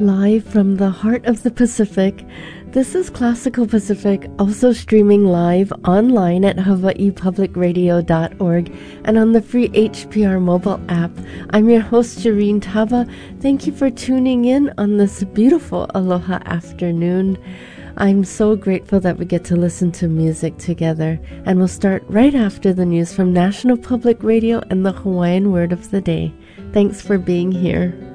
Live from the heart of the Pacific, this is Classical Pacific, also streaming live online at hawaiipublicradio.org and on the free HPR mobile app. I'm your host, Jareen Taba. Thank you for tuning in on this beautiful aloha afternoon. I'm so grateful that we get to listen to music together, and we'll start right after the news from National Public Radio and the Hawaiian Word of the Day. Thanks for being here.